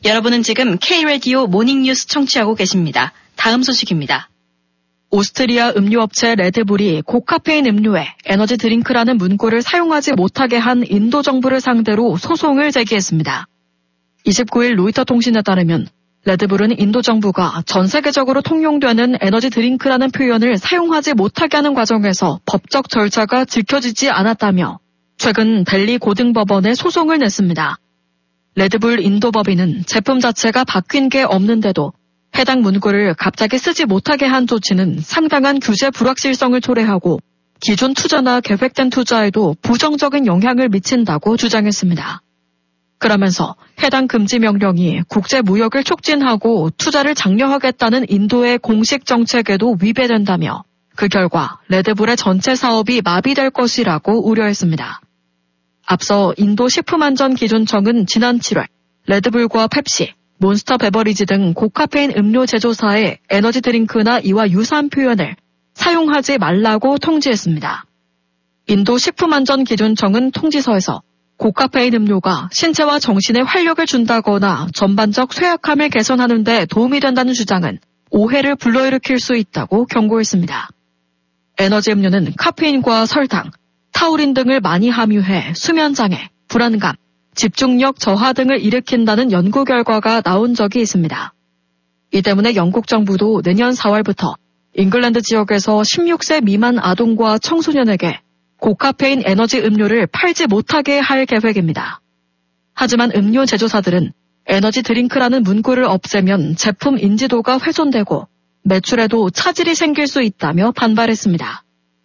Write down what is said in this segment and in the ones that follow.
여러분은 지금 K-라디오 모닝뉴스 청취하고 계십니다. 다음 소식입니다. 오스트리아 음료업체 레드불이 고카페인 음료에 에너지 드링크라는 문구를 사용하지 못하게 한 인도 정부를 상대로 소송을 제기했습니다. 29일 로이터 통신에 따르면 레드불은 인도 정부가 전 세계적으로 통용되는 에너지 드링크라는 표현을 사용하지 못하게 하는 과정에서 법적 절차가 지켜지지 않았다며 최근 델리 고등법원에 소송을 냈습니다. 레드불 인도법인은 제품 자체가 바뀐 게 없는데도 해당 문구를 갑자기 쓰지 못하게 한 조치는 상당한 규제 불확실성을 초래하고 기존 투자나 계획된 투자에도 부정적인 영향을 미친다고 주장했습니다. 그러면서 해당 금지 명령이 국제 무역을 촉진하고 투자를 장려하겠다는 인도의 공식 정책에도 위배된다며 그 결과 레드불의 전체 사업이 마비될 것이라고 우려했습니다. 앞서 인도 식품안전기준청은 지난 7월 레드불과 펩시, 몬스터 베버리지 등 고카페인 음료 제조사의 에너지 드링크나 이와 유사한 표현을 사용하지 말라고 통지했습니다. 인도 식품안전기준청은 통지서에서 고카페인 음료가 신체와 정신에 활력을 준다거나 전반적 쇠약함을 개선하는 데 도움이 된다는 주장은 오해를 불러일으킬 수 있다고 경고했습니다. 에너지 음료는 카페인과 설탕, 타우린 등을 많이 함유해 수면장애, 불안감, 집중력 저하 등을 일으킨다는 연구 결과가 나온 적이 있습니다. 이 때문에 영국 정부도 내년 4월부터 잉글랜드 지역에서 16세 미만 아동과 청소년에게 고카페인 에너지 음료를 팔지 못하게 할 계획입니다. 하지만 음료 제조사들은 에너지 드링크라는 문구를 없애면 제품 인지도가 훼손되고 매출에도 차질이 생길 수 있다며 반발했습니다.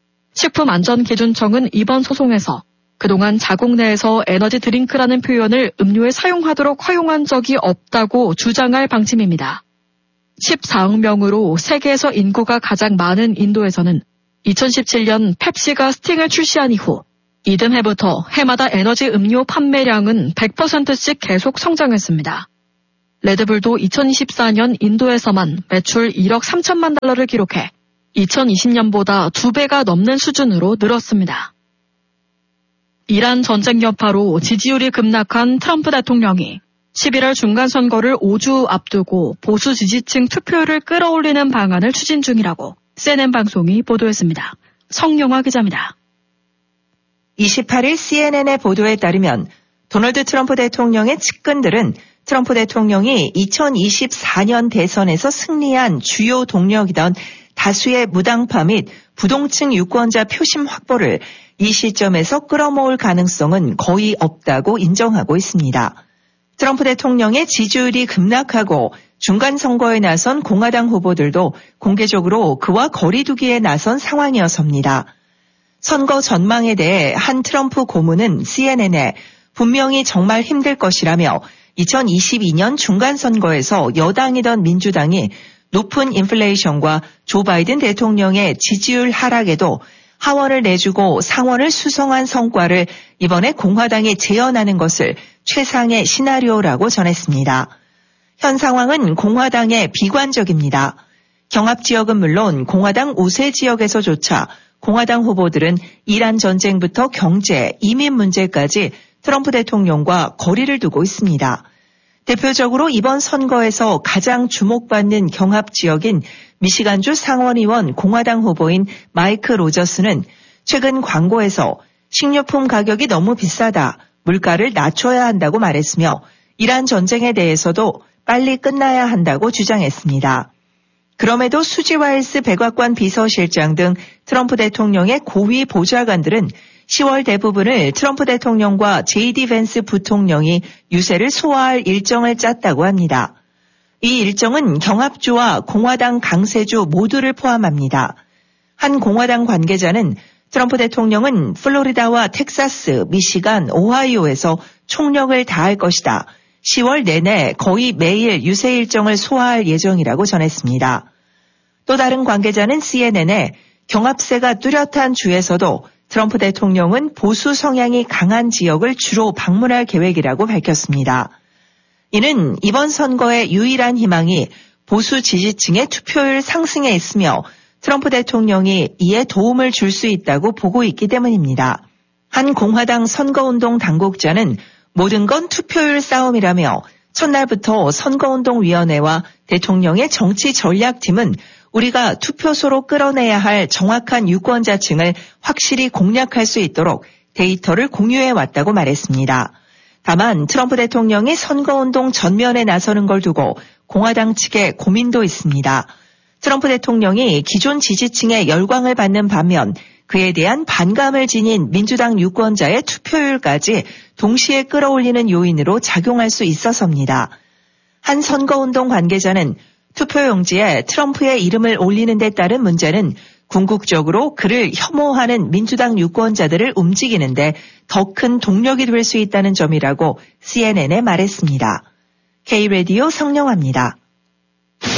식품안전기준청은 이번 소송에서 그동안 자국 내에서 에너지 드링크라는 표현을 음료에 사용하도록 허용한 적이 없다고 주장할 방침입니다. 14억 명으로 세계에서 인구가 가장 많은 인도에서는 2017년 펩시가 스팅을 출시한 이후 이듬해부터 해마다 에너지 음료 판매량은 100%씩 계속 성장했습니다. 레드불도 2024년 인도에서만 매출 1억 3천만 달러를 기록해 2020년보다 2배가 넘는 수준으로 늘었습니다. 이란 전쟁 여파로 지지율이 급락한 트럼프 대통령이 11월 중간선거를 5주 앞두고 보수 지지층 투표율을 끌어올리는 방안을 추진 중이라고 CNN 방송이 보도했습니다. 성용화 기자입니다. 28일 CNN의 보도에 따르면 도널드 트럼프 대통령의 측근들은 트럼프 대통령이 2024년 대선에서 승리한 주요 동력이던 다수의 무당파 및 부동층 유권자 표심 확보를 이 시점에서 끌어모을 가능성은 거의 없다고 인정하고 있습니다. 트럼프 대통령의 지지율이 급락하고 중간 선거에 나선 공화당 후보들도 공개적으로 그와 거리 두기에 나선 상황이어서입니다. 선거 전망에 대해 한 트럼프 고문은 CNN에 분명히 정말 힘들 것이라며 2022년 중간 선거에서 여당이던 민주당이 높은 인플레이션과 조 바이든 대통령의 지지율 하락에도 하원을 내주고 상원을 수성한 성과를 이번에 공화당이 재현하는 것을 최상의 시나리오라고 전했습니다. 현 상황은 공화당에 비관적입니다. 경합 지역은 물론 공화당 우세 지역에서조차 공화당 후보들은 이란 전쟁부터 경제, 이민 문제까지 트럼프 대통령과 거리를 두고 있습니다. 대표적으로 이번 선거에서 가장 주목받는 경합 지역인 미시간주 상원의원 공화당 후보인 마이크 로저스는 최근 광고에서 식료품 가격이 너무 비싸다, 물가를 낮춰야 한다고 말했으며 이란 전쟁에 대해서도 빨리 끝나야 한다고 주장했습니다. 그럼에도 수지 와일스 백악관 비서실장 등 트럼프 대통령의 고위 보좌관들은 10월 대부분을 트럼프 대통령과 JD 벤스 부통령이 유세를 소화할 일정을 짰다고 합니다. 이 일정은 경합주와 공화당 강세주 모두를 포함합니다. 한 공화당 관계자는 트럼프 대통령은 플로리다와 텍사스, 미시간, 오하이오에서 총력을 다할 것이다. 10월 내내 거의 매일 유세 일정을 소화할 예정이라고 전했습니다. 또 다른 관계자는 CNN에 경합세가 뚜렷한 주에서도 트럼프 대통령은 보수 성향이 강한 지역을 주로 방문할 계획이라고 밝혔습니다. 이는 이번 선거의 유일한 희망이 보수 지지층의 투표율 상승에 있으며 트럼프 대통령이 이에 도움을 줄 수 있다고 보고 있기 때문입니다. 한 공화당 선거운동 당국자는 모든 건 투표율 싸움이라며 첫날부터 선거운동위원회와 대통령의 정치전략팀은 우리가 투표소로 끌어내야 할 정확한 유권자층을 확실히 공략할 수 있도록 데이터를 공유해 왔다고 말했습니다. 다만 트럼프 대통령이 선거운동 전면에 나서는 걸 두고 공화당 측에 고민도 있습니다. 트럼프 대통령이 기존 지지층의 열광을 받는 반면 그에 대한 반감을 지닌 민주당 유권자의 투표율까지 동시에 끌어올리는 요인으로 작용할 수 있어서입니다. 한 선거운동 관계자는 투표용지에 트럼프의 이름을 올리는 데 따른 문제는 궁극적으로 그를 혐오하는 민주당 유권자들을 움직이는데 더 큰 동력이 될 수 있다는 점이라고 CNN에 말했습니다. K-라디오 성령아입니다.